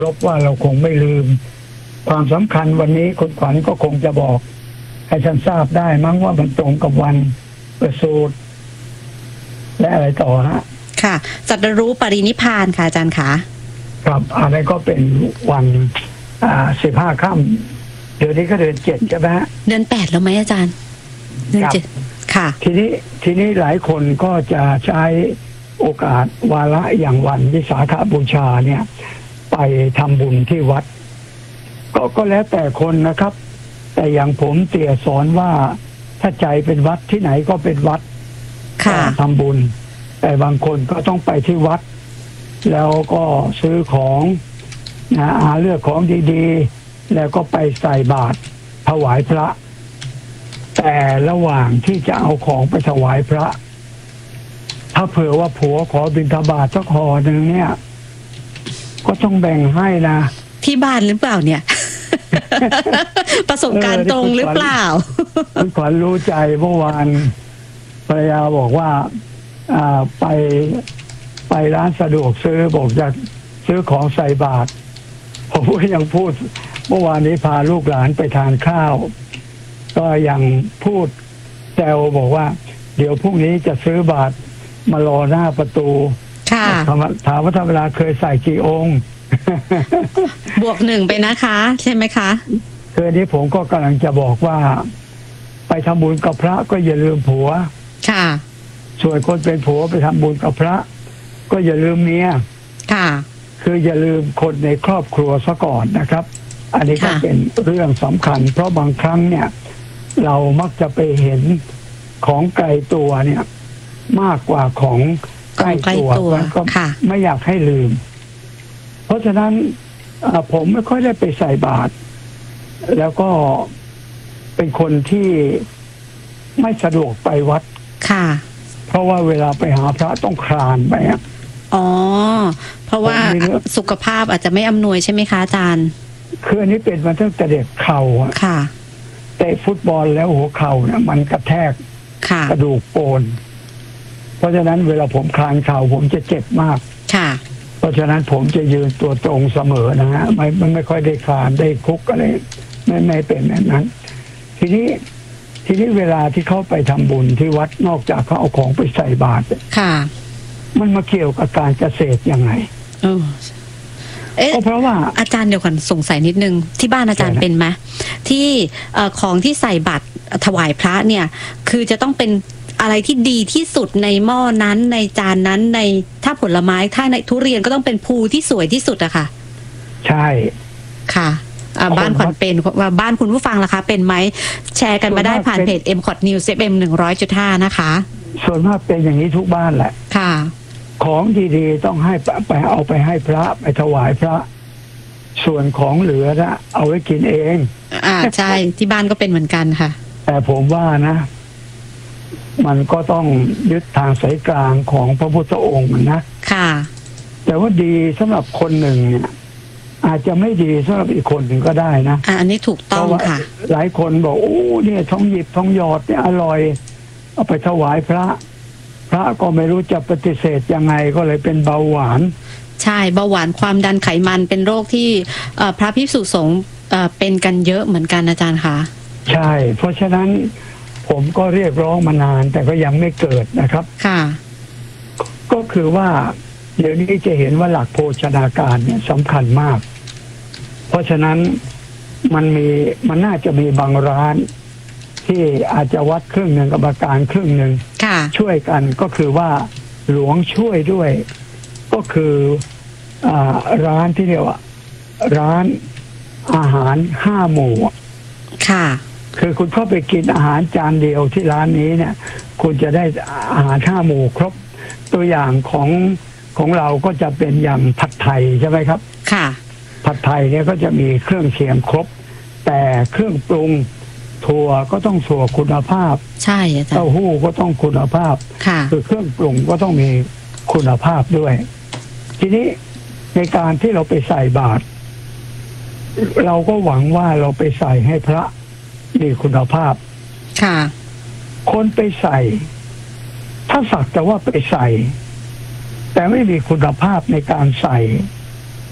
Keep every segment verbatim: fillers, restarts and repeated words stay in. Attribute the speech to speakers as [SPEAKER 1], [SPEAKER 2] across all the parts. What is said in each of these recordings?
[SPEAKER 1] รบว่าเราคงไม่ลืมความสำคัญวันนี้คุณขวัญก็คงจะบอกให้ท่านทราบได้มั้งว่ามันตรงกับวันประสูติและอะไรต่อฮะ
[SPEAKER 2] ค่ะสัตรู้ปรินิพพานค่ะอาจารย์คะ
[SPEAKER 1] ครับอะไรก็เป็นวันอ่าสิบห้าค่ำเดี๋ยวนี้ก็เดือนเจ็ดใช่ไหมฮะ
[SPEAKER 2] เดือนแปดแล้วไหมอาจารย์เดือนเจ็ดค่ะ
[SPEAKER 1] ทีนี้ทีนี้หลายคนก็จะใช้โอกาสวาระอย่างวันวิสาขบูชาเนี่ยไปทำบุญที่วัดก็ก็แล้วแต่คนนะครับแต่อย่างผมเตี่ยสอนว่าถ้าใจเป็นวัดที่ไหนก็เป็นวัดทำบุญแต่บางคนก็ต้องไปที่วัดแล้วก็ซื้อของนะหาเลือกของดีๆแล้วก็ไปใส่บาตรถวายพระแต่ระหว่างที่จะเอาของไปถวายพระถ้าเผื่อว่าผัวขอบิณฑบาตสักห่อหนึ่งเนี่ยก็ต้องแบ่งให้นะ
[SPEAKER 2] ที่บ้านหรือเปล่าเนี่ย ประสบการณ์ตรงหรือเปล่า
[SPEAKER 1] คุณขวัญรู้ใจเมื่อวานภรรยาบอกว่าอ่าไปไปร้านสะดวกซื้อบอกจะซื้อของใส่บาตรผมก็ยังพูดเมื่อวานนี้พาลูกหลานไปทานข้าวก็ยังพูดแซวบอกว่าเดี๋ยวพรุ่งนี้จะซื้อบาตรมารอหน้าประตูถามว่าธรรมดาเคยใส่กี่องค์
[SPEAKER 2] บวกหนึ่งไปนะคะใช่ไหมคะ
[SPEAKER 1] คือนี้ผมก็กำลังจะบอกว่าไปทำบุญกับพระก็อย่าลืมผัว
[SPEAKER 2] ค่ะ
[SPEAKER 1] ส่วนคนเป็นผัวไปทำบุญกับพระก็อย่าลืมเมีย
[SPEAKER 2] ค่ะ
[SPEAKER 1] คืออย่าลืมคนในครอบครัวซะก่อนนะครับอันนี้ก็เป็นเรื่องสำคัญเพราะบางครั้งเนี่ยเรามักจะไปเห็นของไกลตัวเนี่ยมากกว่าของใกล้ตัวก็ไม่อยากให้ลืมเพราะฉะนั้นผมไม่ค่อยได้ไปใส่บาตรแล้วก็เป็นคนที่ไม่สะดวกไปวัด
[SPEAKER 2] ค่ะ
[SPEAKER 1] เพราะว่าเวลาไปหาพระต้องคลานไป
[SPEAKER 2] อ๋อเพราะว่าสุขภาพอาจจะไม่อำนวยใช่ไหมคะอาจารย์
[SPEAKER 1] คืออันนี้เป็นมาตั้งแต่เด็กเข่าอะ
[SPEAKER 2] ค่ะ
[SPEAKER 1] เตะฟุตบอลแล้วหัวเข่าเนี่ยมันกระแทกกระดูกโปนเพราะฉะนั้นเวลาผมคลานเข่าผมจะเจ็บมาก
[SPEAKER 2] ค่ะ
[SPEAKER 1] เพราะฉะนั้นผมจะยืนตัวตรงเสมอนะฮะไม่มันไม่ค่อยได้คลานได้คุกอะไรไม่ไม่เป็นแบบนั้นทีนี้ทีนี้เวลาที่เขาไปทำบุญที่วัดนอกจากเขาเอาของไปใส่บาตร
[SPEAKER 2] ค่ะ
[SPEAKER 1] มันมาเกี่ยวกับการเกษตรยังไง
[SPEAKER 2] เออเอ๊ะ
[SPEAKER 1] เพราะว่า
[SPEAKER 2] อาจารย์เดี๋ยวก่อนสงสัยนิดนึงที่บ้านอาจารย์เป็นไหมที่ของที่ใส่บาตรถวายพระเนี่ยคือจะต้องเป็นอะไรที่ดีที่สุดในหม้อนั้นในจานนั้นในถ้าผลไม้ถ้าในทุเรียนก็ต้องเป็นภูที่สวยที่สุดอะค่ะ
[SPEAKER 1] ใช่
[SPEAKER 2] ค่ะบ้านขวัญเป็นว่าบ้านคุณผู้ฟังล่ะคะเป็นไหมแชร์กันมาได้ผ่านเพจ เอ็ม คอท News เอฟ เอ็ม หนึ่งร้อยจุดห้านะคะ
[SPEAKER 1] ส่วนมากเป็นอย่างนี้ทุกบ้านแหละ
[SPEAKER 2] ค่ะ
[SPEAKER 1] ของดีๆต้องให้ไปเอาไปให้พระไปถวายพระส่วนของเหลือนะเอาไว้กินเอง
[SPEAKER 2] อ่าใช่ที่บ้านก็เป็นเหมือนกันค่ะ
[SPEAKER 1] แต่ผมว่านะมันก็ต้องยึดทางสายกลางของพระพุทธองค์มันนะ
[SPEAKER 2] ค่ะ
[SPEAKER 1] แต่ว่าดีสำหรับคนหนึ่งเนี่ยอาจจะไม่ดีสำหรับอีกคนหนึ่งก็ได้นะ
[SPEAKER 2] อ่าอันนี้ถูกต้องค่ะ
[SPEAKER 1] หลายคนบอกโอ้เนี่ยท้องหยิบท้องหยอดเนี่ยอร่อยเอาไปถวายพระพระก็ไม่รู้จะปฏิเสธยังไงก็เลยเป็นเบาหวาน
[SPEAKER 2] ใช่เบาหวานความดันไขมันเป็นโรคที่พระภิกษุสงฆ์เป็นกันเยอะเหมือนกันอาจารย์คะ
[SPEAKER 1] ใช่เพราะฉะนั้นผมก็เรียกร้องมานานแต่ก็ยังไม่เกิดนะครับ
[SPEAKER 2] ค่ะ
[SPEAKER 1] ก็คือว่าเดี๋ยวนี้จะเห็นว่าหลักโภชนาการเนี่ยสำคัญมากเพราะฉะนั้นมันมีมันน่าจะมีบางร้านที่อาจจะวัดครึ่งหนึ่งกรรมการครึ่งหนึ่งช่วยกันก็คือว่าหลวงช่วยด้วยก็คืออ่าร้านที่เรียกว่าร้านอาหารห้าหมู่
[SPEAKER 2] ค่ะ
[SPEAKER 1] คือคุณเข้าไปกินอาหารจานเดียวที่ร้านนี้เนี่ยคุณจะได้อาหารห้าหมู่ครบตัวอย่างของของเราก็จะเป็นอย่างผัดไทยใช่ไหมครับ
[SPEAKER 2] ค่ะ
[SPEAKER 1] ผัดไทยเนี่ยก็จะมีเครื่องเคียงครบแต่เครื่องปรุงถั่วก็ต้องถั่วคุณภาพ
[SPEAKER 2] ใช่อาจารย์
[SPEAKER 1] เต้าหู้ก็ต้องคุณภาพ
[SPEAKER 2] ค่ะ
[SPEAKER 1] คือเครื่องปรุงก็ต้องมีคุณภาพด้วยทีนี้ในการที่เราไปใส่บาตรเราก็หวังว่าเราไปใส่ให้พระมีคุณภาพ
[SPEAKER 2] ค่ะ
[SPEAKER 1] คนไปใส่ถ้าสักแต่ว่าไปใส่แต่ไม่มีคุณภาพในการใส่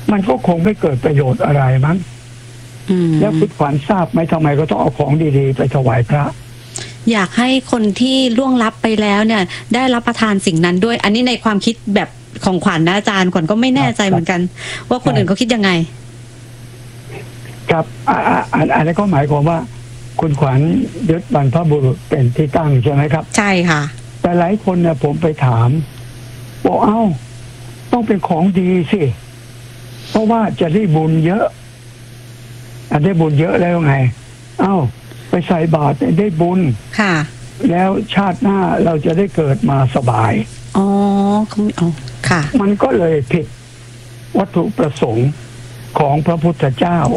[SPEAKER 1] มันก็คงไม่เกิดประโยชน์อะไรมั้ง
[SPEAKER 2] อืม
[SPEAKER 1] แล้วคุณขวัญทราบไหมทำไมก็ต้องเอาของดีๆไปถวายพระ
[SPEAKER 2] อยากให้คนที่ล่วงลับไปแล้วเนี่ย ได้รับประทานสิ่งนั้นด้วย อันนี้ในความคิดแบบของขวัญนะอาจารย์ขวัญก็ไม่แน่ใจเหมือนกัน ว่าคนอื่นเขาคิดยังไง
[SPEAKER 1] ครับอ่าอ่าอันอันนี้ก็หมายความว่า คุณขวัญยึดบรรพบุรุษเป็นที่ตั้งใช่ไหมครับ
[SPEAKER 2] ใช่ค่ะ
[SPEAKER 1] แต่หลายคนเนี่ยผมไปถามบอกเอ้าต้องเป็นของดีสิเพราะว่าจะได้บุญเยอะ อันได้บุญเยอะแล้วไง เอ้าไปใส่บาตรได้บุญ
[SPEAKER 2] ค่ะ
[SPEAKER 1] แล้วชาติหน้าเราจะได้เกิดมาสบาย
[SPEAKER 2] อ๋อเขาไม่เอาค่ะ
[SPEAKER 1] มันก็เลยผิดวัตถุประสงค์ของพระพุทธเจ้า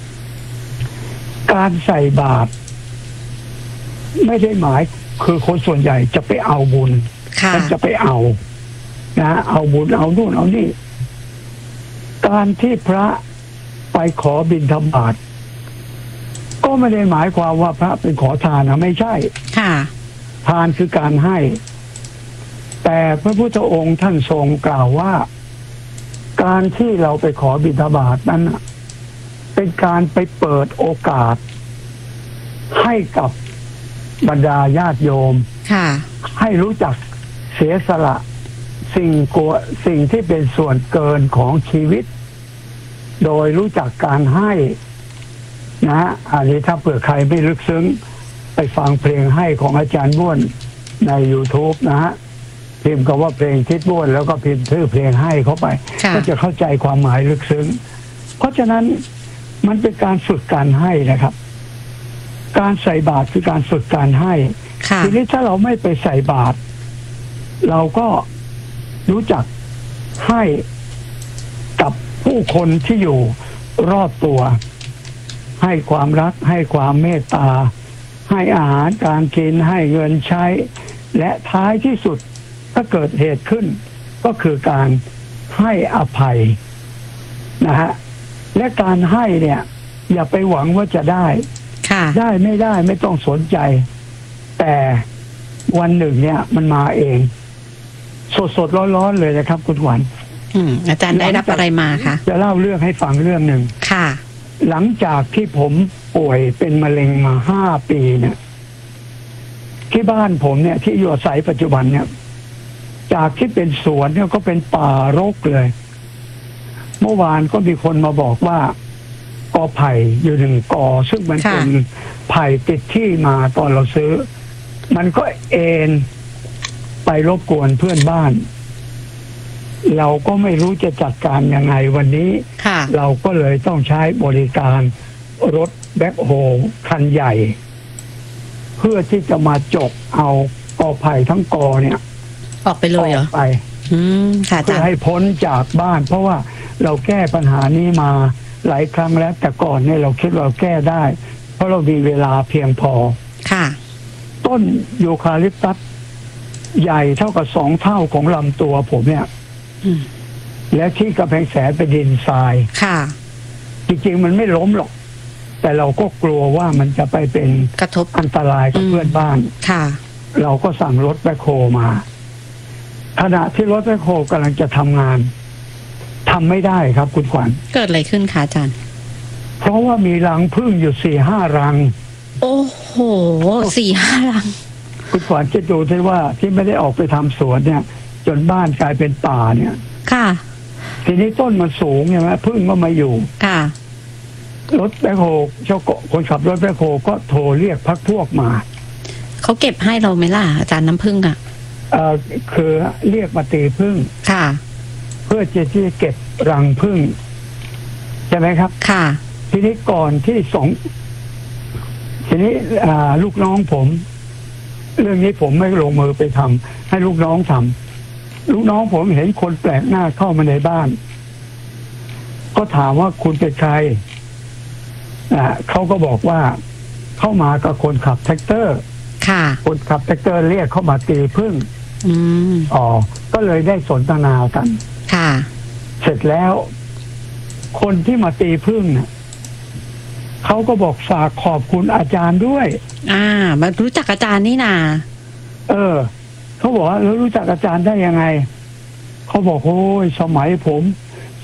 [SPEAKER 1] การใส่บาตรไม่ได้หมายคือคนส่วนใหญ่จะไปเอาบุญ
[SPEAKER 2] ค่ะ
[SPEAKER 1] มันจะไปเอานะเอาบุญเอานู่นเอานี่ การที่พระไปขอบิณฑบาตก็ไม่ได้หมายความว่าพระเป็นขอทานนะไม่ใช่
[SPEAKER 2] ค่ะ
[SPEAKER 1] ทานคือการให้ แต่พระพุทธองค์ท่านทรงกล่าวว่า การที่เราไปขอบิณฑบาตนั้นน่ะเป็นการไปเปิดโอกาส ให้กับบรรดาญาติโยม
[SPEAKER 2] ค่ะ
[SPEAKER 1] ให้รู้จักเสียสละสิ่งกลัวสิ่งที่เป็นส่วนเกินของชีวิต โดยรู้จักการให้นะฮะอันนี้ถ้าเผื่อใครไม่ลึกซึ้งไปฟังเพลงให้ของอาจารย์บ้วนใน YouTube นะฮะพิมพ์คำว่าเพลงทิศบ้วนแล้วก็พิมพ์ชื่อเพลงให้เข้าไป
[SPEAKER 2] ค่ะ
[SPEAKER 1] ก็จะเข้าใจความหมายลึกซึ้ง เพราะฉะนั้นมันเป็นการฝึกการให้นะครับ การใส่บาตรคือการฝึกการให้
[SPEAKER 2] ค่ะ
[SPEAKER 1] ทีนี้ถ้าเราไม่ไปใส่บาตรเราก็รู้จักให้กับผู้คนที่อยู่รอบตัว ให้ความรักให้ความเมตตา ให้อาหารการกินให้เงินใช้ และท้ายที่สุดถ้าเกิดเหตุขึ้น ก็คือการให้อภัยนะฮะและการให้เนี่ย อย่าไปหวังว่าจะได้
[SPEAKER 2] ค่ะ
[SPEAKER 1] ได้ไม่ได้ไม่ต้องสนใจ แต่วันหนึ่งเนี่ย มันมาเอง สดสดร้อนร้อนๆเลยนะครับคุณขวัญ
[SPEAKER 2] อืมอาจารย์ได้รับอะไรมาคะ
[SPEAKER 1] จะเล่าเรื่องให้ฟังเรื่องหนึ่ง
[SPEAKER 2] ค่ะ
[SPEAKER 1] หลังจากที่ผมป่วยเป็นมะเร็งมาห้าปีเนี่ย ที่บ้านผมเนี่ย ที่อยู่อาศัยปัจจุบันเนี่ย จากที่เป็นสวนเนี่ยก็เป็นป่ารกเลย เมื่อวานก็มีคนมาบอกว่ากอไผ่อยู่หนึ่งกอซึ่งมัน
[SPEAKER 2] ค่ะ
[SPEAKER 1] เป็นไผ่ติดที่มาตอนเราซื้อ มันก็เอ็นไปรบกวนเพื่อนบ้าน เราก็ไม่รู้จะจัดการยังไงวันนี้
[SPEAKER 2] ค่ะ
[SPEAKER 1] เราก็เลยต้องใช้บริการรถแบ็คโฮลคันใหญ่ เพื่อที่จะมาจกเอากอไผ่ทั้งกอเนี่ย
[SPEAKER 2] ออกไปเลยเหร
[SPEAKER 1] อ
[SPEAKER 2] อ
[SPEAKER 1] อกไป
[SPEAKER 2] อืมค่ะอา
[SPEAKER 1] เพื่
[SPEAKER 2] จา
[SPEAKER 1] อ
[SPEAKER 2] รย์
[SPEAKER 1] ให้พ้นจากบ้าน เพราะว่าเราแก้ปัญหานี้มาหลายครั้งแล้ว แต่ก่อนเนี่ยเราคิดว่าเราแก้ได้ เพราะเรามีเวลาเพียงพอ
[SPEAKER 2] ค่ะ
[SPEAKER 1] ต้นยูคาลิปตัสใหญ่เท่ากับสองเท่าของลำตัวผมเนี่ย
[SPEAKER 2] อืม
[SPEAKER 1] และที่กำแพงแสนเป็นดินทราย
[SPEAKER 2] ค่ะ
[SPEAKER 1] จริงๆมันไม่ล้มหรอก แต่เราก็กลัวว่ามันจะไปเป็น
[SPEAKER 2] กระทบ
[SPEAKER 1] อันตรายกับเพื่อนบ้าน
[SPEAKER 2] ค่ะ
[SPEAKER 1] เราก็สั่งรถแบ็คโฮมาขณะที่รถแบ็คโฮกำลังจะทำงานทำไม่ได้ครับคุณขวัญ
[SPEAKER 2] เกิดอะไรขึ้นคะอาจารย์
[SPEAKER 1] เพราะว่ามีรังผึ้งอยู่สี่ห้ารัง
[SPEAKER 2] โอ้โหสี่ห้าลัง
[SPEAKER 1] คุณขวัญจะดูได้ว่าที่ไม่ได้ออกไปทำสวนเนี่ย จนบ้านกลายเป็นป่าเนี่ย
[SPEAKER 2] ค่ะ
[SPEAKER 1] ทีนี้ต้นมันสูงใช่ไหมผึ้งก็มาอยู่
[SPEAKER 2] ค่ะ
[SPEAKER 1] รถแบ็คโฮเจ้าคนขับรถแบ็คโฮก็โทรเรียกพักพวกมา
[SPEAKER 2] เขาเก็บให้เราไหมล่ะอาจารย์น้ำผึ้งอ่ะ
[SPEAKER 1] เอ่อคือเรียกมาตีผึ้ง
[SPEAKER 2] ค่ะ
[SPEAKER 1] เพื่อจะที่จะเก็บรังผึ้งใช่ไหมครับ
[SPEAKER 2] ค่ะ
[SPEAKER 1] ทีนี้ก่อนที่สองทีนี้อ่าลูกน้องผม เรื่องนี้ผมไม่ลงมือไปทำให้ลูกน้องทำลูกน้องผมเห็นคนแปลกหน้าเข้ามาในบ้าน ก็ถามว่าคุณเป็นใครอ่าเขาก็บอกว่าเข้ามากับคนขับแท็กเตอร์
[SPEAKER 2] ค่ะ
[SPEAKER 1] คนขับแท็กเตอร์เรียกเข้ามาตีผึ้ง
[SPEAKER 2] อืม
[SPEAKER 1] อ๋อก็เลยได้สนทนากัน
[SPEAKER 2] ค่ะ
[SPEAKER 1] เสร็จแล้ว คนที่มาตีผึ้งเนี่ยเขาก็บอกฝากขอบคุณอาจารย์ด้วย
[SPEAKER 2] อ่ามารู้จักอาจารย์นี่นา
[SPEAKER 1] เออเขาบอกว่าแล้วรู้จักอาจารย์ได้ยังไงเขาบอกโอ้ยสมัยผม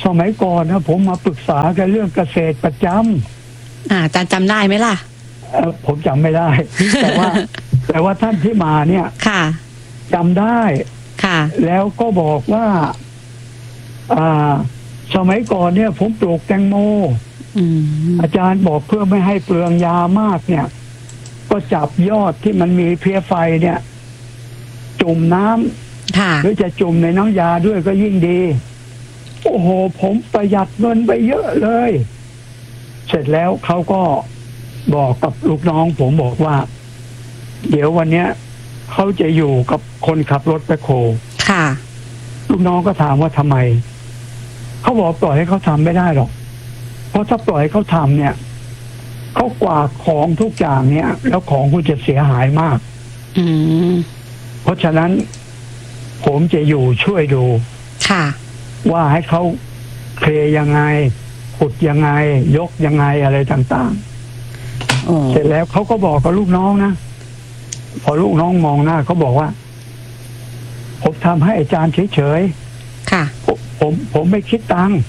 [SPEAKER 1] สมัยก่อนนะผมมาปรึกษากันเรื่องเกษตรประจ
[SPEAKER 2] อ่าอาจารย์จำได้ไหมล่ะ
[SPEAKER 1] ำเอ่อผมจำไม่ได้ แต่ว่าแต่ว่าท่านที่มาเนี่ย
[SPEAKER 2] ค่ะ
[SPEAKER 1] จำได้
[SPEAKER 2] ค่ะ
[SPEAKER 1] แล้วก็บอกว่าอ่าสมัยก่อนเนี่ย ผมปลูกแตงโม
[SPEAKER 2] อืม
[SPEAKER 1] อาจารย์บอกเพื่อไม่ให้เปลืองยามากเนี่ย ก็จับยอดที่มันมีเพลี้ยไฟเนี่ย จุ่มน้ำ
[SPEAKER 2] ค่ะ
[SPEAKER 1] หรือจะจุ่มในน้ำยาด้วยก็ยิ่งดี โอ้โห ผมประหยัดเงินไปเยอะเลย เสร็จแล้วเขาก็บอกกับลูกน้องผมบอกว่า เดี๋ยววันเนี้ยเขาจะอยู่กับคนขับรถแบคโฮ
[SPEAKER 2] ค่ะ
[SPEAKER 1] ลูกน้องก็ถามว่าทำไม เขาบอกปล่อยให้เขาทำไม่ได้หรอก เพราะถ้าปล่อยให้เขาทำเนี่ยเขากวาดของทุกอย่างเนี่ย แล้วของคุณจะเสียหายมาก
[SPEAKER 2] อืม
[SPEAKER 1] เพราะฉะนั้นผมจะอยู่ช่วยดู
[SPEAKER 2] ค่ะ
[SPEAKER 1] ว่าให้เขาเคลียร์ยังไงขุดยังไง ยกยังไงอะไรต่าง
[SPEAKER 2] โอ้
[SPEAKER 1] ๆ เสร็จแล้วเขาก็บอกกับลูกน้องนะ พอลูกน้องมองหน้าเขาบอกว่า ผมทำให้อาจารย์เฉย
[SPEAKER 2] ค่ะ
[SPEAKER 1] ๆผมผมผมไม่คิดตังค์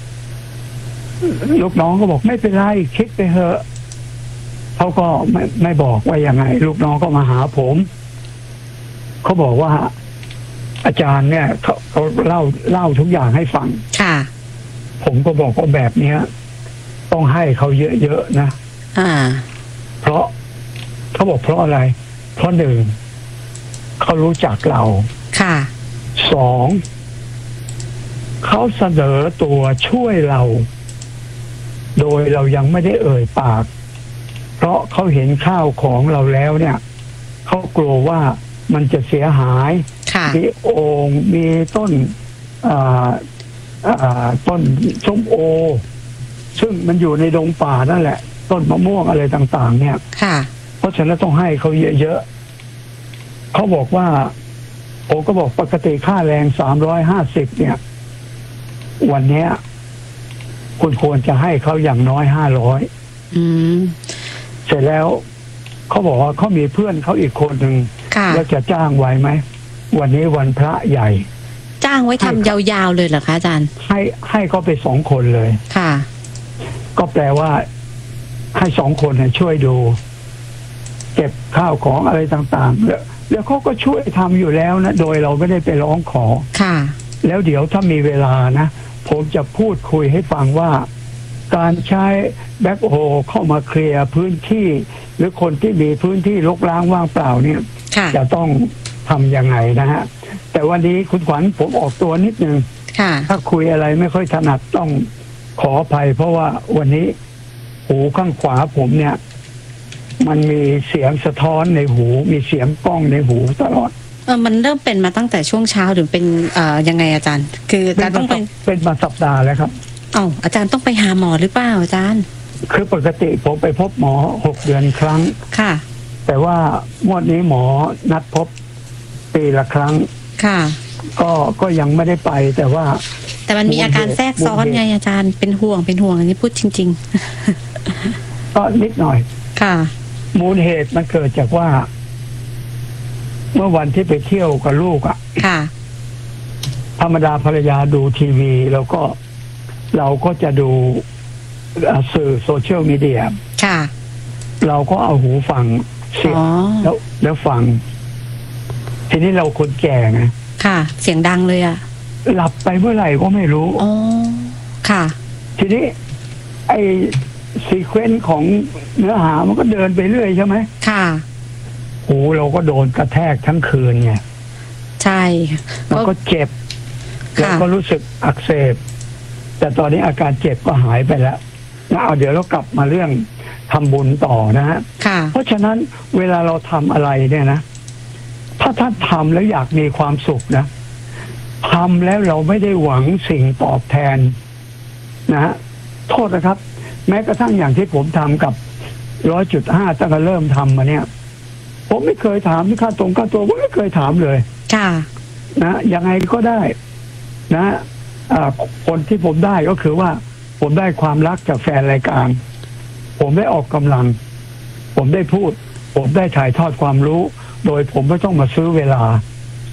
[SPEAKER 1] ลูกน้องก็บอกไม่เป็นไรคิดไปเถอะเขาก็ไม่ไม่บอกว่ายังไง ลูกน้องก็มาหาผมเขาบอกว่า อาจารย์เนี่ยเขาเขาเล่าเล่าทุกอย่างให้ฟัง
[SPEAKER 2] ค่ะ
[SPEAKER 1] ผมก็บอกว่าแบบเนี้ย ต้องให้เขาเยอะๆนะ
[SPEAKER 2] อ่า
[SPEAKER 1] เพราะเขาบอกเพราะอะไร เพราะหนึ่งเขารู้จักเรา
[SPEAKER 2] ค่ะ
[SPEAKER 1] สองเขาเสนอตัวช่วยเรา โดยเรายังไม่ได้เอ่ยปาก เพราะเขาเห็นข้าวของเราแล้วเนี่ยเขากลัวว่ามันจะเสียหาย
[SPEAKER 2] ค่ะ
[SPEAKER 1] มีโอ่งมีต้นอ่าอ่าต้นส้มโอ ซึ่งมันอยู่ในดงป่านั่นแหละ ต้นมะม่วงอะไรต่างๆ เนี่ย
[SPEAKER 2] ค่ะ
[SPEAKER 1] เพราะฉะนั้นต้องให้เขาเยอะๆเขาบอกว่าผมก็บอกปกติค่าแรงสามร้อยห้าสิบเนี่ย วันเนี้ย คุณควรจะให้เขาอย่างน้อยห้าร้อย
[SPEAKER 2] อืม
[SPEAKER 1] เสร็จแล้วเขาบอกว่าเขามีเพื่อนเขาอีกคนหนึ่ง
[SPEAKER 2] ค่ะ
[SPEAKER 1] แล้วจะจ้างไหวไหมวันนี้วันพระใหญ่
[SPEAKER 2] จ้างไว้ทำยาวๆเลยเหรอคะอาจารย์
[SPEAKER 1] ให้ให้เขาไปสองคนเลย
[SPEAKER 2] ค่ะ
[SPEAKER 1] ก็แปลว่าให้สองคนเนี่ยช่วยดู เก็บข้าวของอะไรต่างๆแล้วแล้วเขาก็ช่วยทำอยู่แล้วนะ โดยเราไม่ได้ไปร้องขอ
[SPEAKER 2] ค่ะ
[SPEAKER 1] แล้วเดี๋ยวถ้ามีเวลานะผมจะพูดคุยให้ฟังว่า การใช้แบ็คโฮเข้ามาเคลียร์พื้นที่ หรือคนที่มีพื้นที่รกร้างว่างเปล่าเนี่ย
[SPEAKER 2] ค่ะ
[SPEAKER 1] จะต้องทำยังไงนะฮะ แต่วันนี้คุณขวัญผมออกตัวนิดนึง
[SPEAKER 2] ค่ะ
[SPEAKER 1] ถ้าคุยอะไรไม่ค่อยถนัดต้องขออภัย เพราะว่าวันนี้หูข้างขวาผมเนี่ย มันมีเสียงสะท้อนในหู มีเสียงกล้องในหูตลอด
[SPEAKER 2] เออมันเริ่มเป็นมาตั้งแต่ช่วงเช้าหรือเป็นเอ่อยังไงอาจารย์ คืออาจารย์ต้องไป
[SPEAKER 1] เป็นมาสัปดาห์แล้วครับ
[SPEAKER 2] เอ้าอาจารย์ต้องไปหาหมอหรือเปล่าอาจารย์
[SPEAKER 1] คือปกติผมไปพบหมอหกเดือนครั้ง
[SPEAKER 2] ค่ะ
[SPEAKER 1] แต่ว่างวดนี้หมอนัดพบปีละครั้ง
[SPEAKER 2] ค่ะ
[SPEAKER 1] ก็ก็ยังไม่ได้ไป แต่ว่า
[SPEAKER 2] แต่มันมีอาการแทรกซ้อนไงอาจารย์เป็นห่วงเป็นห่วงอันนี้พูดจริง
[SPEAKER 1] ก็นิดหน่อย
[SPEAKER 2] ๆ ค่ะ
[SPEAKER 1] มูลเหตุมันเกิดจากว่า เมื่อวันที่ไปเที่ยวกับลูกอะ
[SPEAKER 2] ค่ะ
[SPEAKER 1] ธรรมดาภรรยาดูทีวี แล้วก็เราก็จะดูอ่าสื่อโซเชียลมีเดีย
[SPEAKER 2] ค่ะ
[SPEAKER 1] เราก็เอาหูฟังเสียบ
[SPEAKER 2] อ๋อ
[SPEAKER 1] แล้วแล้วฟัง ทีนี้เราคนแก่ไง
[SPEAKER 2] ค่ะ เสียงดังเลยอ่ะ
[SPEAKER 1] หลับไปเมื่อไหร่ก็ไม่รู้
[SPEAKER 2] อ๋อ ค่ะ
[SPEAKER 1] ทีนี้ ไอ้ซีเควนซ์ของเนื้อหามันก็เดินไปเรื่อยใช่ไหม
[SPEAKER 2] ค่ะ
[SPEAKER 1] หูเราก็โดนกระแทกทั้งคืนไง
[SPEAKER 2] ใช่
[SPEAKER 1] มันก็เจ็บ แล้วก็รู้สึกอักเสบ แต่ตอนนี้อาการเจ็บก็หายไปแล้วนะเอาเดี๋ยวเรากลับมาเรื่องทำบุญต่อนะฮะ
[SPEAKER 2] ค่ะ
[SPEAKER 1] เพราะฉะนั้นเวลาเราทำอะไรเนี่ยนะ ถ้าท่านทำแล้วอยากมีความสุขนะทำแล้วเราไม่ได้หวังสิ่งตอบแทนนะฮะโทษนะครับ แม้กระทั่งอย่างที่ผมทำกับร้อยจุดห้าตั้งแต่เริ่มทำมาเนี่ย ผมไม่เคยถามที่ค่าตรงค่าตัวผมไม่เคยถามเลย
[SPEAKER 2] ค่ะ
[SPEAKER 1] นะยังไงก็ได้ นะอ่าคนที่ผมได้ก็คือว่า ผมได้ความรักจากแฟนรายการ ผมได้ออกกำลัง ผมได้พูด ผมได้ถ่ายทอดความรู้ โดยผมไม่ต้องมาซื้อเวลา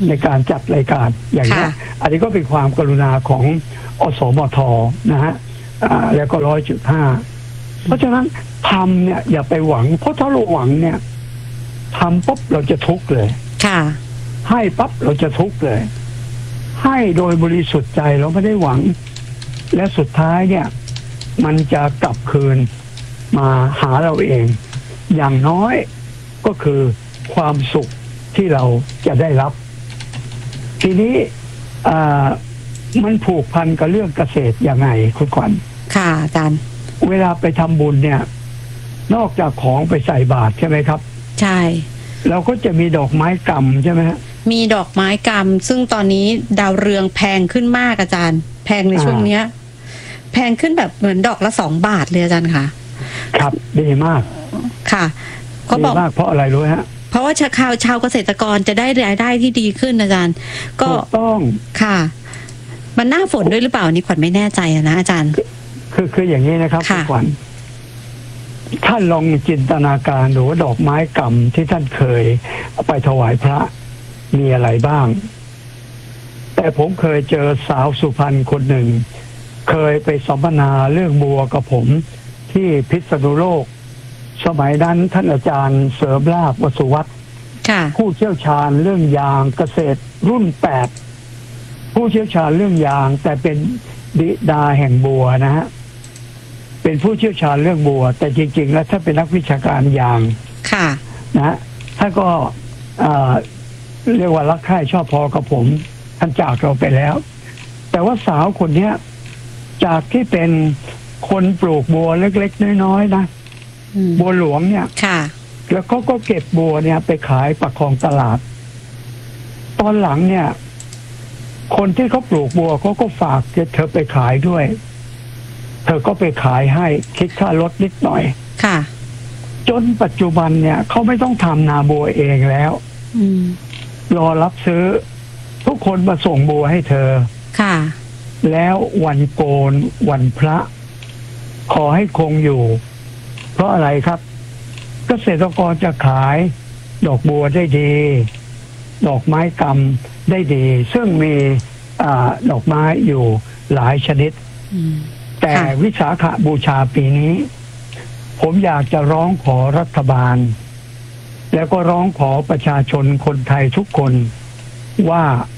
[SPEAKER 1] ในการจัดรายการอย่างนี้
[SPEAKER 2] ค่ะ
[SPEAKER 1] อันนี้ก็เป็นความกรุณาของอสมทนะฮะอ่าแล้วก็ร้อยจุดห้าเพราะฉะนั้นทำเนี่ยอย่าไปหวังเพราะถ้าเราหวังเนี่ยทำปุ๊บเราจะทุกข์เลย
[SPEAKER 2] ค่ะ
[SPEAKER 1] ให้ปั๊บเราจะทุกข์เลย ให้โดยบริสุทธิ์ใจเราไม่ได้หวัง และสุดท้ายเนี่ย มันจะกลับคืนมาหาเราเอง อย่างน้อยก็คือความสุขที่เราจะได้รับ ทีนี้อ่ามันผูกพันกับเรื่องเกษตรยังไงคุณขวัญ
[SPEAKER 2] ค่ะอาจารย์
[SPEAKER 1] เวลาไปทำบุญเนี่ย นอกจากของไปใส่บาตรใช่ไหมครับ
[SPEAKER 2] ใช่
[SPEAKER 1] เราก็จะมีดอกไม้กำใช่ไหมฮะ
[SPEAKER 2] มีดอกไม้กำซึ่งตอนนี้ดาวเรืองแพงขึ้นมากอาจารย์ แพงในช่วงเนี้ย แพงขึ้นแบบเหมือนดอกละสองบาทเลยอาจารย์ค่ะ
[SPEAKER 1] ครับดีมาก
[SPEAKER 2] ค่ะเขา
[SPEAKER 1] ดี
[SPEAKER 2] บอก
[SPEAKER 1] มากเพราะอะไรรู้ไหมฮะ
[SPEAKER 2] เพราะว่าชาวชาวเกษตรกรจะได้รายได้ที่ดีขึ้นอาจารย์ ก็
[SPEAKER 1] ถูกต้อง
[SPEAKER 2] ค่ะ มันหน้าฝนด้วยหรือเปล่าอันนี้ขวัญไม่แน่ใจอะนะอาจารย์
[SPEAKER 1] คือคืออย่างนี้นะครับคุ
[SPEAKER 2] ค่ะ
[SPEAKER 1] ณขวัญท่านลองจินตนาการดูว่าดอกไม้กำที่ท่านเคยเอาไปถวายพระมีอะไรบ้าง แต่ผมเคยเจอสาวสุพรรณคนหนึ่ง เคยไปสัมมนาเรื่องบัวกับผมที่พิษณุโลก สมัยนั้นท่านอาจารย์เสริมลาภวสุวัฒน์
[SPEAKER 2] ค่ะ
[SPEAKER 1] ผู้เชี่ยวชาญเรื่องยางเกษตรรุ่นแปดผู้เชี่ยวชาญเรื่องยางแต่เป็นบิดาแห่งบัวนะฮะเป็นผู้เชี่ยวชาญเรื่องบัว แต่จริงๆแล้วถ้าเป็นนักวิชาการยาง
[SPEAKER 2] ค่ะ
[SPEAKER 1] นะฮะท่านก็เอ่อเรียกว่ารักใคร่ชอบพอกับผมท่านจากเราไปแล้ว แต่ว่าสาวคนเนี้ย จากที่เป็นคนปลูกบัวเล็กๆน้อยๆนะ
[SPEAKER 2] อืม
[SPEAKER 1] บัวหลวงเนี่ย
[SPEAKER 2] ค่ะ
[SPEAKER 1] แล้วเขาก็เก็บบัวเนี่ยไปขายปากคลองตลาด ตอนหลังเนี่ย คนที่เขาปลูกบัวเขาก็ฝากเธอไปขายด้วย เธอก็ไปขายให้คิดค่ารถนิดหน่อย
[SPEAKER 2] ค่ะ
[SPEAKER 1] จนปัจจุบันเนี่ยเขาไม่ต้องทำนาบัวเองแล้ว
[SPEAKER 2] อืม
[SPEAKER 1] รอรับซื้อ ทุกคนมาส่งบัวให้เธอ
[SPEAKER 2] ค่ะ
[SPEAKER 1] แล้ววันโกนวันพระ ขอให้คงอยู่ เพราะอะไรครับ เกษตรกรจะขายดอกบัวได้ดี ดอกไม้กำได้ดี ซึ่งมีอาดอกไม้อยู่หลายชนิด
[SPEAKER 2] อืม
[SPEAKER 1] แต่
[SPEAKER 2] ค่ะ
[SPEAKER 1] วิสาขบูชาปีนี้ ผมอยากจะร้องขอรัฐบาล แล้วก็ร้องขอประชาชนคนไทยทุกคนว่า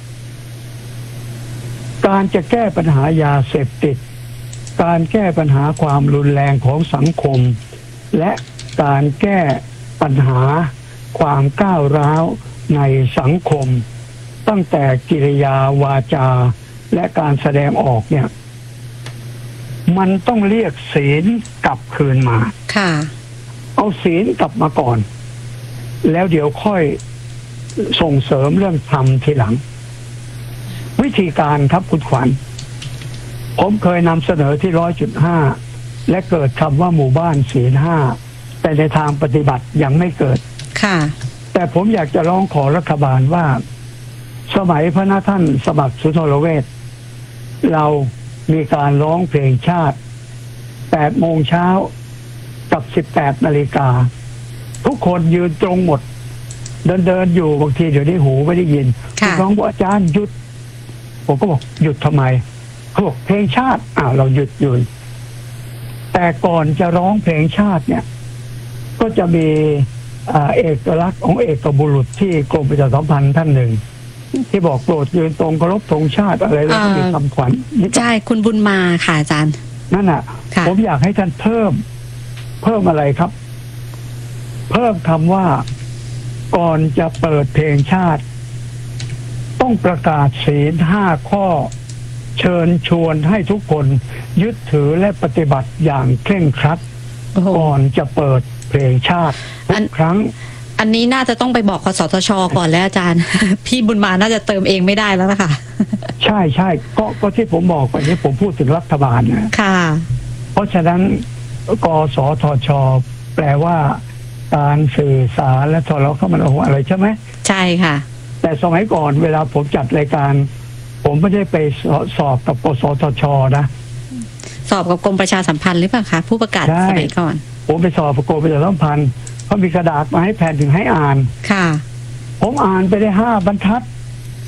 [SPEAKER 1] การจะแก้ปัญหายาเสพติด การแก้ปัญหาความรุนแรงของสังคม และการแก้ปัญหาความก้าวร้าวในสังคม ตั้งแต่กิริยาวาจาและการแสดงออกเนี่ย มันต้องเรียกศีลกลับคืนมา
[SPEAKER 2] ค่ะ
[SPEAKER 1] เอาศีลกลับมาก่อน แล้วเดี๋ยวค่อยส่งเสริมเรื่องธรรมทีหลัง วิธีการครับคุณขวัญ ผมเคยนำเสนอที่ร้อยจุดห้าและเกิดคำว่าหมู่บ้านศีลห้าแต่ในทางปฏิบัติยังไม่เกิด
[SPEAKER 2] ค่ะ
[SPEAKER 1] แต่ผมอยากจะร้องขอรัฐบาลว่า สมัยพระนาท่านสมัครสุนทรเวชเรามีการร้องเพลงชาติแปดโมงเช้ากับสิบแปดนาฬิกาทุกคนยืนตรงหมด เดินเดินอยู่บางทีเดี๋ยวนี้หูไม่ได้ยิน
[SPEAKER 2] ค่ะ
[SPEAKER 1] ร้องว่าอาจารย์หยุด ผมก็บอกหยุดทำไมเขาบอกเพลงชาติอ้าวเราหยุดหยุดแต่ก่อนจะร้องเพลงชาติเนี่ย ก็จะมีอ่าเอกลักษณ์ของเอกบุรุษที่กรมประชาสัมพันธ์ท่านหนึ่ง ที่บอกโปรดยืนตรงเคารพธงชาติอะไรแล้วก็มีคำขวัญนี่
[SPEAKER 2] ใช่คุณบุญมาค่ะอาจารย์
[SPEAKER 1] นั่นน่ะ
[SPEAKER 2] ค่ะ
[SPEAKER 1] ผมอยากให้ท่านเพิ่ม เพิ่มอะไรครับ เพิ่มคำว่าก่อนจะเปิดเพลงชาติ ต้องประกาศศีลห้าข้อ เชิญชวนให้ทุกคนยึดถือและปฏิบัติอย่างเคร่งครัด
[SPEAKER 2] โอ้โห
[SPEAKER 1] ก่อนจะเปิดเพลงชาติทุ
[SPEAKER 2] อัน
[SPEAKER 1] กครั้ง
[SPEAKER 2] อันนี้น่าจะต้องไปบอกคสทชก่อนแล้วอาจารย์ พี่บุญมาน่าจะเติมเองไม่ได้แล้วล่ะค่ะ
[SPEAKER 1] ใช่ใช่ก็ก็ที่ผมบอกไปนี้ผมพูดถึงรัฐบาลนะ
[SPEAKER 2] ค่ะ
[SPEAKER 1] เพราะฉะนั้นกสทช แปลว่า การสื่อสารและโทรคมนาคมอะไรใช่ไหม
[SPEAKER 2] ใช่ค่ะ
[SPEAKER 1] แต่สมัยก่อนเวลาผมจัดรายการ ผมไม่ได้ไปสอสอบกับกสทช นะ
[SPEAKER 2] สอบกับกรมประชาสัมพันธ์หรือเปล่าคะผู้ประกาศ
[SPEAKER 1] ใช่
[SPEAKER 2] สมัยก่อน
[SPEAKER 1] ผมไปสอบกับกรมประชาสัมพันธ์เขามีกระดาษมาให้แผ่นถึงให้อ่าน
[SPEAKER 2] ค่ะ
[SPEAKER 1] ผมอ่านไปได้ห้าบรรทัด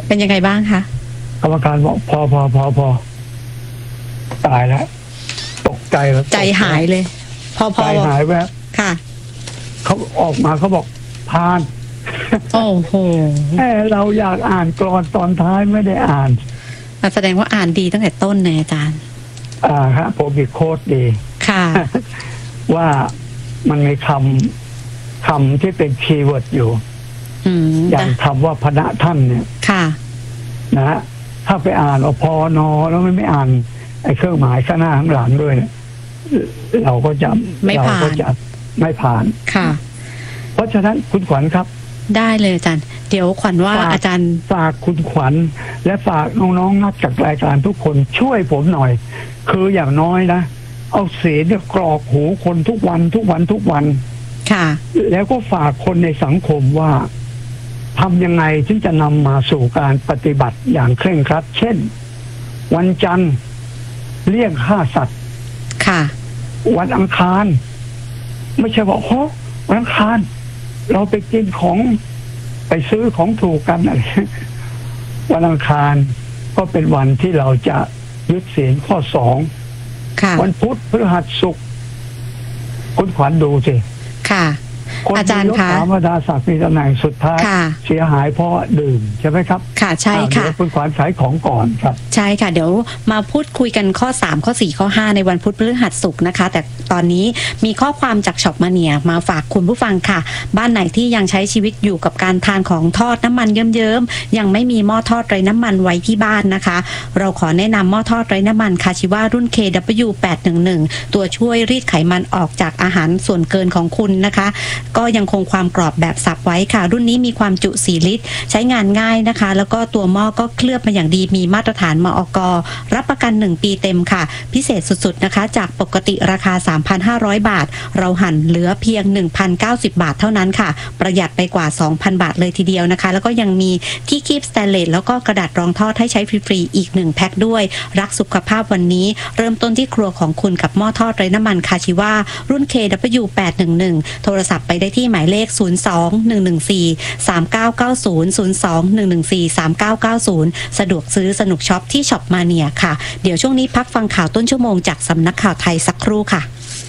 [SPEAKER 2] เป็นยังไงบ้างคะ
[SPEAKER 1] กรรมการบอกพอพอพอพอตายแล้วตกใจแล้ว
[SPEAKER 2] ใจหายเลย พอพอ
[SPEAKER 1] ใจหายแวบ
[SPEAKER 2] ค่ะ
[SPEAKER 1] เขาออกมาเขาบอกผ่าน
[SPEAKER 2] โอ้โห
[SPEAKER 1] แค่เราอยากอ่านกลอนตอนท้ายไม่ได้อ่าน
[SPEAKER 2] แสดงว่าอ่านดีตั้งแต่ต้นเลยอาจารย์
[SPEAKER 1] อ่าฮะผมมีโค้ดดี
[SPEAKER 2] ค่ะ
[SPEAKER 1] ว่ามันมีคำคำที่เป็นคีย์เวิร์ดอยู่
[SPEAKER 2] อืม
[SPEAKER 1] อย่างคำว่าพนะท่านเนี่ย
[SPEAKER 2] ค่ะ
[SPEAKER 1] นะฮะถ้าไปอ่านอพอนอแล้วไม่ไม่อ่านไอ้เครื่องหมายข้างหน้าข้างหลังด้วยเนี่ยเราก็จะ
[SPEAKER 2] ไม่
[SPEAKER 1] เรา
[SPEAKER 2] ผ่าน
[SPEAKER 1] ก็จะไม่ผ่าน
[SPEAKER 2] ค่ะ
[SPEAKER 1] เพราะฉะนั้นคุณขวัญครับ
[SPEAKER 2] ได้เลยอาจารย์ เดี๋ยวขวัญว่า
[SPEAKER 1] ฝาก
[SPEAKER 2] อาจารย์
[SPEAKER 1] ฝากคุณขวัญและฝากน้องๆนักจากรายการทุกคนช่วยผมหน่อย คืออย่างน้อยนะเอาเสียงเนี่ยกรอกหูคนทุกวันทุกวันทุกวัน
[SPEAKER 2] ค่ะ
[SPEAKER 1] แล้วก็ฝากคนในสังคมว่าทำยังไงถึงจะนำมาสู่การปฏิบัติอย่างเคร่งครัด เช่น วันจันทร์เลี่ยงฆ่าสัตว์
[SPEAKER 2] ค่ะ
[SPEAKER 1] วันอังคาร ไม่ใช่ว่าโอ้วันอังคาร เราไปกินของไปซื้อของถูกกันอะไร วันอังคารก็เป็นวันที่เราจะยึดศีลข้อสอง
[SPEAKER 2] ค่ะ
[SPEAKER 1] วันพุธพฤหัสศุกร์คุณขวัญดูสิ
[SPEAKER 2] ค่ะ
[SPEAKER 1] คน
[SPEAKER 2] อาจารย์
[SPEAKER 1] มียศ
[SPEAKER 2] คะ
[SPEAKER 1] ถาบรรดาศักดิ์มีตำแหน่งสุดท้าย
[SPEAKER 2] ค่ะ
[SPEAKER 1] เสียหายเพราะดื่มใช่ไหมครับ
[SPEAKER 2] ค่ะ ใช่
[SPEAKER 1] อ่า
[SPEAKER 2] ค่ะ
[SPEAKER 1] เดี๋ยวคุณขวัญขายของก่อนครับ
[SPEAKER 2] ใช่ค่ะ เดี๋ยวมาพูดคุยกันข้อสามข้อสี่ข้อห้าในวันพุธพฤหัสศุกร์นะคะ แต่ตอนนี้มีข้อความจากช็อปมาเนียมาฝากคุณผู้ฟังค่ะ บ้านไหนที่ยังใช้ชีวิตอยู่กับการทานของทอดน้ำมันเยิ้มๆยังไม่มีหม้อทอดไร้น้ำมันไว้ที่บ้านนะคะ เราขอแนะนำหม้อทอดไร้น้ำมันคาชิวารุ่น เค ดับเบิลยู แปดหนึ่งหนึ่ง ตัวช่วยรีดไขมันออกจากอาหารส่วนเกินของคุณนะคะ ก็ยังคงความกรอบแบบสับไว้ค่ะ รุ่นนี้มีความจุสี่ลิตร ใช้งานง่ายนะคะ แล้วก็ตัวหม้อก็เคลือบมาอย่างดีมีมาตรฐานมอก.รับประกันหนึ่งปีเต็มค่ะ พิเศษสุดๆนะคะ จากปกติราคา สามพันห้าร้อย บาท เราหั่นเหลือเพียง หนึ่งพันเก้าสิบ บาทเท่านั้นค่ะ ประหยัดไปกว่า สองพัน บาทเลยทีเดียวนะคะ แล้วก็ยังมีที่คีบสแตนเลสแล้วก็กระดาษรองทอดให้ใช้ฟรีๆอีกหนึ่งแพ็คด้วย รักสุขภาพวันนี้ เริ่มต้นที่ครัวของคุณกับหม้อทอดไร้น้ำมันคาชิวารุ่น เค ดับเบิลยู แปดหนึ่งหนึ่ง โทรศัพท์ไปได้ที่หมายเลข ศูนย์ สอง หนึ่ง หนึ่ง สี่ สาม เก้า เก้า ศูนย์ ศูนย์ สอง หนึ่ง หนึ่ง สี่ สาม เก้า เก้า ศูนย์ สะดวกซื้อสนุกช็อปที่ช็อปมาเนียค่ะ เดี๋ยวช่วงนี้พักฟังข่าวต้นชั่วโมงจากสำนักข่าวไทยสักครู่ค่ะ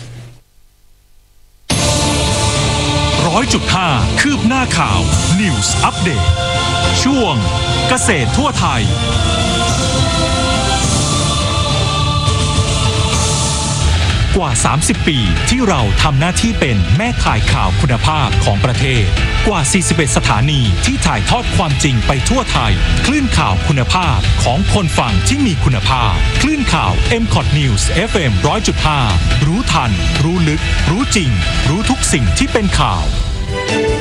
[SPEAKER 3] ร้อยจุดห้า คืบหน้าข่าว News Update ช่วงเกษตรทั่วไทย กว่า สามสิบ ปีที่เราทำหน้าที่เป็นแม่ข่ายข่าวคุณภาพของประเทศ กว่า สี่สิบเอ็ด สถานีที่ถ่ายทอดความจริงไปทั่วไทย คลื่นข่าวคุณภาพของคนฟังที่มีคุณภาพ คลื่นข่าว เอ็ม คอท News เอฟ เอ็ม หนึ่งร้อยจุดห้า รู้ทัน รู้ลึก รู้จริง รู้ทุกสิ่งที่เป็นข่าว